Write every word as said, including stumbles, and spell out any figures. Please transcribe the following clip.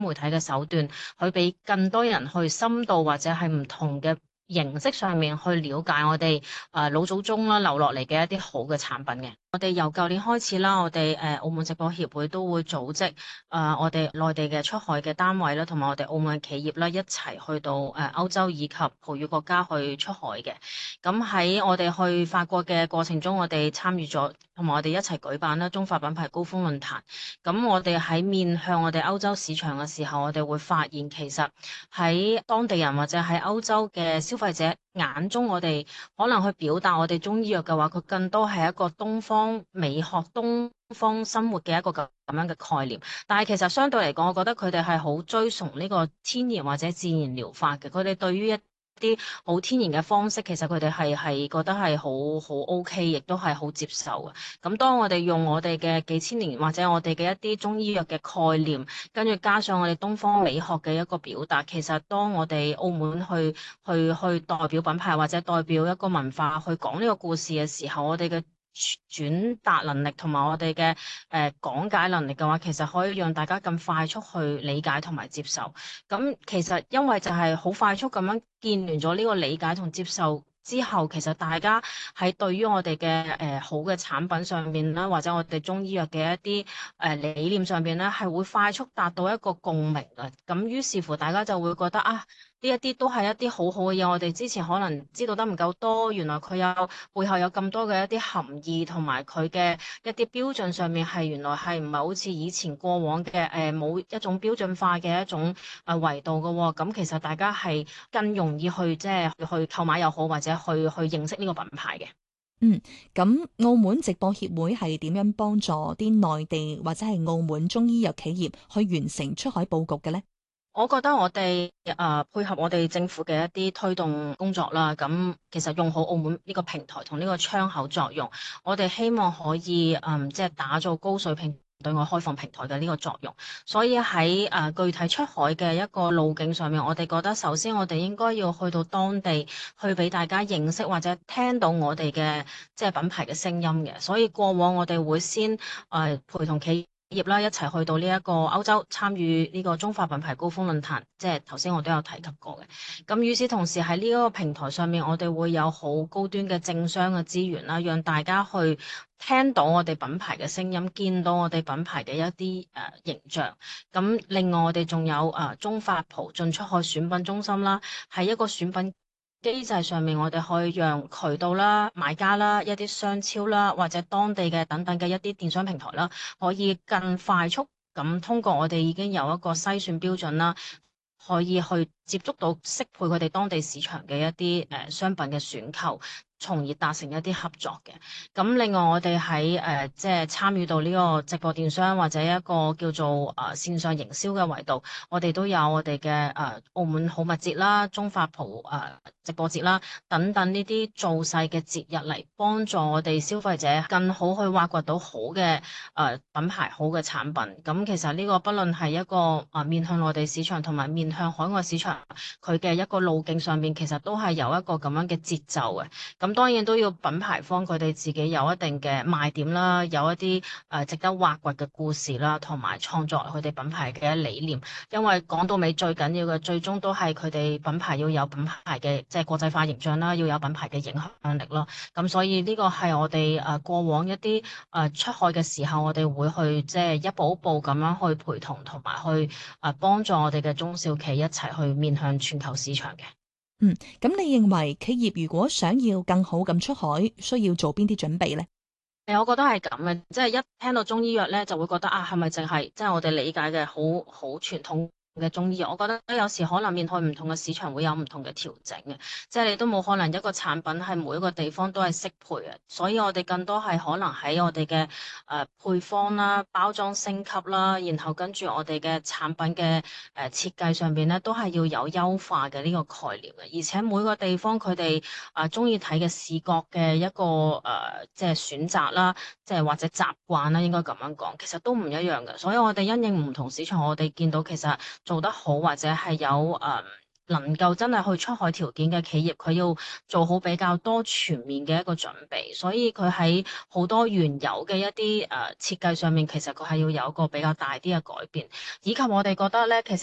媒體嘅手段，去俾更多人去深度或者係唔同嘅形式上面去了解我哋誒、呃、老祖宗啦留落嚟嘅一啲好嘅產品嘅。我哋由舊年開始啦，我哋誒、呃、澳門直播協會都會組織誒、呃、我哋內地嘅出海嘅單位啦，同埋我哋澳門嘅企業啦，一齊去到誒、呃、歐洲以及葡語國家去出海嘅。咁喺我哋去法國嘅過程中，我哋參與咗，同埋我哋一齊舉辦啦中法品牌高峰論壇。咁我哋喺面向我哋歐洲市場嘅時候，我哋會發現其實喺當地人或者喺歐洲嘅消費者眼中，我哋可能去表達我哋中醫藥嘅話，佢更多係一個東方美學、東方生活嘅一個咁咁樣嘅概念。但係其實相對嚟講，我覺得佢哋係好追崇呢個天然或者自然療法嘅。佢哋對於一啲好天然嘅方式，其實佢哋係係覺得係好好 OK，亦都係好接受嘅。咁當我哋用我哋嘅幾千年或者我哋嘅一啲中醫藥嘅概念，跟住加上我哋東方美學嘅一個表達，其實當我哋澳門去去去代表品牌或者代表一個文化去講呢個故事嘅時候，我哋嘅轉達能力同埋我哋嘅誒講解能力嘅話，其實可以讓大家更快速去理解同埋接受。咁其實因為就係好快速咁樣建聯咗呢個理解同接受之後，其實大家喺對於我哋嘅誒好嘅產品上面啦，或者我哋中醫藥嘅一啲誒、呃、理念上邊咧，係會快速達到一個共鳴啊！咁於是乎大家就會覺得啊，呢一啲都係一啲好好嘅嘢，我哋之前可能知道得唔夠多，原來佢有背後有咁多嘅一啲含義，同埋佢嘅一啲標準上面係原來係唔係好似以前過往嘅誒冇一種標準化嘅一種誒維度嘅喎。咁其實大家係更容易去即係去購買又好，或者去去認識呢個品牌嘅。 嗯，咁澳門直播協會係點樣幫助啲內地或者係澳門中醫藥企業去完成出海佈局嘅呢？ 我覺得我哋誒、呃、配合我哋政府嘅一啲推動工作啦，咁其實用好澳門呢個平台同呢個窗口作用，我哋希望可以嗯即係打造高水平對外開放平台嘅呢個作用。所以喺誒、呃、具體出海嘅一個路徑上面，我哋覺得首先我哋應該要去到當地去俾大家認識或者聽到我哋嘅即係品牌嘅聲音嘅。所以過往我哋會先誒、呃、陪同企業啦，一齊去到呢一個歐洲參與呢個中法品牌高峰論壇，即係頭先我都有提及過嘅。咁與此同時喺呢一個平台上面，我哋會有好高端嘅政商嘅資源啦，讓大家去聽到我哋品牌嘅聲音，見到我哋品牌嘅一啲誒、呃、形象。咁另外我哋仲有誒、呃、中法葡進出海選品中心啦，係一個選品機制上面，我哋可以讓渠道啦、買家啦、一啲商超啦，或者當地嘅等等嘅一啲電商平台啦，可以更快速咁通過我哋已經有一個篩選標準啦，可以去接觸到適配佢哋當地市場嘅一啲誒、呃、商品嘅選購，從而達成一啲合作嘅。咁另外我哋喺誒即係參與到呢個直播電商或者一個叫做誒、呃、線上營銷嘅維度，我哋都有我哋嘅誒澳門好物節啦、中法葡誒、呃、直播節啦等等呢啲造勢嘅節日嚟幫助我哋消費者更好去挖掘到好嘅誒、呃、品牌、好嘅產品。咁其實呢個不論係一個誒、呃、面向內地市場同埋面向海外市場，佢嘅一個路徑上面其實都係有一個咁樣嘅節奏嘅。咁當然都要品牌方佢哋自己有一定嘅賣點啦，有一啲誒、呃、值得挖掘嘅故事啦，同埋創作佢哋品牌嘅理念。因為講到尾最緊要嘅，最終都係佢哋品牌要有品牌嘅即係國際化形象啦，要有品牌嘅影響力咯。咁所以呢個係我哋誒、呃、過往一啲誒、呃、出海嘅時候，我哋會去即係一步一步咁樣去陪同同埋去誒、呃、幫助我哋嘅中小企一齊去面向全球市場嘅。 嗯，咁你認為企業如果想要更好咁出海，需要做邊啲準備呢？ 誒，我覺得係咁嘅，即係一聽到中醫藥咧，就會覺得啊，係咪淨係即係我哋理解嘅好好傳統嘅中醫藥？我覺得有時可能面對唔同嘅市場會有唔同嘅調整嘅，即係你都冇可能一個產品係每一個地方都係適配嘅，所以我哋更多係可能喺我哋嘅誒配方啦、包裝升級啦，然後跟住我哋嘅產品嘅誒設計上邊咧，都係要有優化嘅呢個概念嘅，而且每個地方佢哋啊中意睇嘅視覺嘅一個誒、呃、即係選擇啦。即係或者習慣啦，應該咁樣講，其實都唔一樣嘅。所以我哋因應唔同市場，我哋見到其實做得好或者係有誒、呃、 能夠真係去出海條件嘅企業，佢要做好比較多全面嘅一個準備，所以佢喺好多原有嘅一啲誒設計上面，其實佢係要有一個比較大啲嘅改變，以及我哋覺得咧，其實